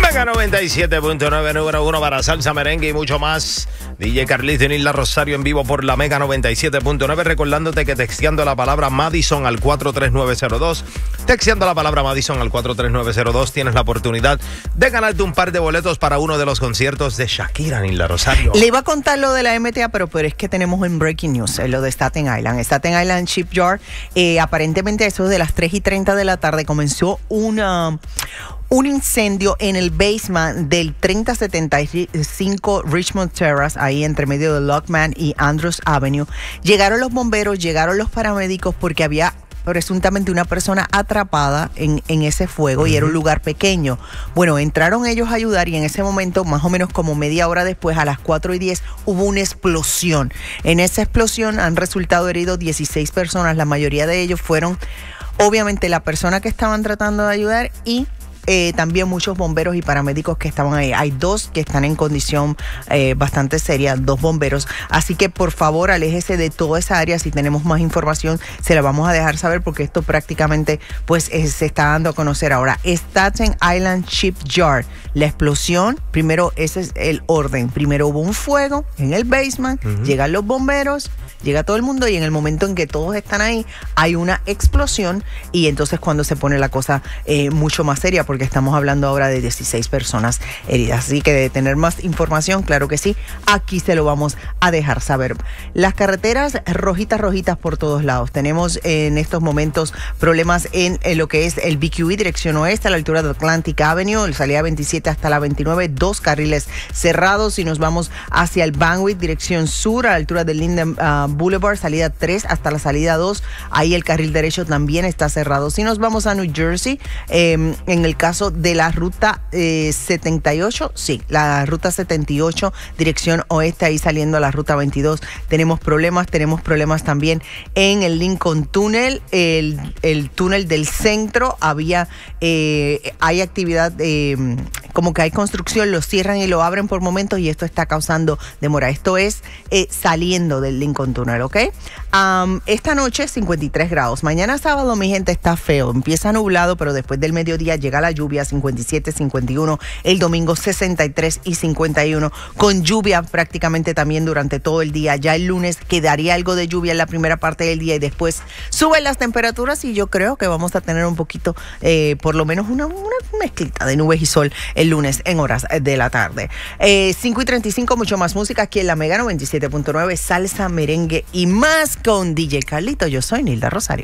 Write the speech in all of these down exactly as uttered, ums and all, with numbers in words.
Mega noventa y siete punto nueve, número uno para salsa, merengue y mucho más. D J Carlito y Nilda Rosario en vivo por la Mega noventa y siete punto nueve. Recordándote que texteando la palabra Madison al cuatro tres nueve cero dos, texteando la palabra Madison al cuatro tres nueve cero dos, tienes la oportunidad de ganarte un par de boletos para uno de los conciertos de Shakira, Nilda Rosario. Le iba a contar lo de la M T A, pero, pero es que tenemos en Breaking News, eh, lo de Staten Island. Staten Island Shipyard, eh, aparentemente eso de las tres y treinta de la tarde comenzó una... un incendio en el basement del treinta setenta y cinco Richmond Terrace, ahí entre medio de Lockman y Andrews Avenue. Llegaron los bomberos, llegaron los paramédicos porque había presuntamente una persona atrapada en, en ese fuego, uh-huh. y era un lugar pequeño. Bueno, entraron ellos a ayudar y en ese momento, más o menos como media hora después, a las cuatro y diez, hubo una explosión. En esa explosión han resultado heridos dieciséis personas, la mayoría de ellos fueron obviamente la persona que estaban tratando de ayudar y Eh, también muchos bomberos y paramédicos que estaban ahí. Hay dos que están en condición eh, bastante seria, dos bomberos. Así que por favor aléjese de toda esa área. Si tenemos más información se la vamos a dejar saber porque esto prácticamente pues eh, se está dando a conocer ahora. Staten Island Shipyard, la explosión, primero ese es el orden. Primero hubo un fuego en el basement, uh-huh. llegan los bomberos, llega todo el mundo y en el momento en que todos están ahí hay una explosión y entonces cuando se pone la cosa eh, mucho más seria porque estamos hablando ahora de dieciséis personas heridas. Así que de tener más información, claro que sí, aquí se lo vamos a dejar saber. Las carreteras rojitas, rojitas por todos lados. Tenemos en estos momentos problemas en, en lo que es el B Q E, dirección oeste, a la altura de Atlantic Avenue, salida veintisiete hasta la veintinueve, dos carriles cerrados. Y nos vamos hacia el Banwidth, dirección sur, a la altura del Linden uh, Boulevard, salida tres hasta la salida dos, ahí el carril derecho también está cerrado. Si nos vamos a New Jersey, eh, en el caso de la ruta eh, setenta y ocho, sí, la ruta setenta y ocho, dirección oeste, ahí saliendo a la ruta veintidós, tenemos problemas, tenemos problemas también en el Lincoln Tunnel, el, el túnel del centro, había, eh, hay actividad, eh, como que hay construcción, lo cierran y lo abren por momentos y esto está causando demora. Esto es eh, saliendo del Lincoln Tunnel, ¿ok? Um, esta noche cincuenta y tres grados, mañana sábado mi gente está feo, empieza nublado, pero después del mediodía llega la lluvia, cincuenta y siete, cincuenta y uno, el domingo sesenta y tres y cincuenta y uno, con lluvia prácticamente también durante todo el día. Ya el lunes quedaría algo de lluvia en la primera parte del día y después suben las temperaturas y yo creo que vamos a tener un poquito, eh, por lo menos una, una mezclita de nubes y sol el lunes en horas de la tarde. Eh, cinco y treinta y cinco, mucho más música aquí en la Mega noventa y siete punto nueve, salsa, merengue y más con D J Carlito. Yo soy Nilda Rosario.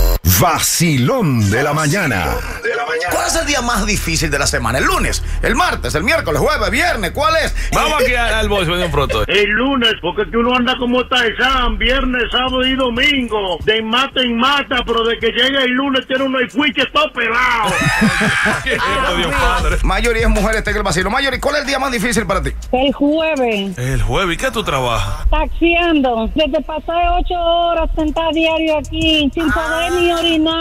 Vacilón de la mañana. ¿Cuál es el día más difícil de la semana? ¿El lunes, el martes, el miércoles, jueves, viernes? ¿Cuál es? Vamos aquí al voice de un pronto. El lunes, porque es que uno anda como Tarzán, viernes, sábado y domingo, de mata en mata, pero de que llega el lunes tiene uno y fuiche todo pelado. Oh, Dios padre. Mayori es mujer, este que el vacilo. Mayori, ¿cuál es el día más difícil para ti? El jueves. El jueves, ¿y qué tú trabajas? Taxiando. Desde pasar ocho horas sentada diario aquí, sin poder ni orinar.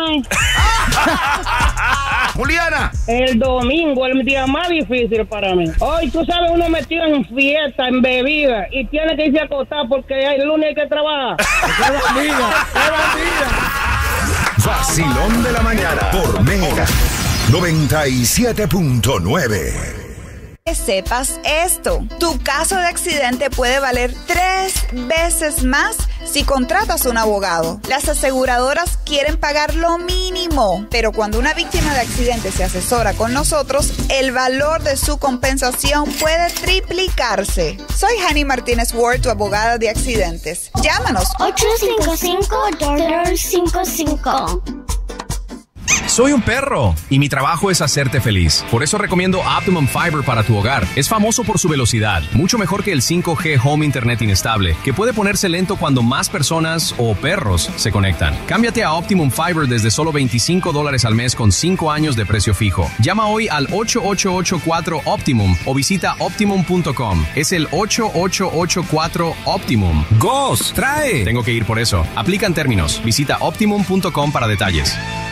Juliana. El domingo, el día más difícil para mí. Hoy, tú sabes, uno metido en fiesta, en bebida, y tiene que irse a acostar porque el lunes hay que trabajar. ¡Qué bandida! ¡Qué bandida! Vacilón de la mañana por Mega noventa y siete punto nueve. Que sepas esto, tu caso de accidente puede valer tres veces más si contratas un abogado. Las aseguradoras quieren pagar lo mínimo, pero cuando una víctima de accidente se asesora con nosotros, el valor de su compensación puede triplicarse. Soy Hani Martínez Ward, tu abogada de accidentes. Llámanos ocho cinco cinco, dos cinco cinco. Soy un perro y mi trabajo es hacerte feliz. Por eso recomiendo Optimum Fiber para tu hogar. Es famoso por su velocidad, mucho mejor que el cinco G Home Internet inestable, que puede ponerse lento cuando más personas o perros se conectan. Cámbiate a Optimum Fiber desde solo veinticinco dólares al mes con cinco años de precio fijo. Llama hoy al ocho ocho ocho cuatro Optimum o visita optimum punto com. Es el ocho ocho ocho cuatro Optimum. ¡Gos! ¡Trae! Tengo que ir por eso. Aplican términos. Visita optimum punto com para detalles.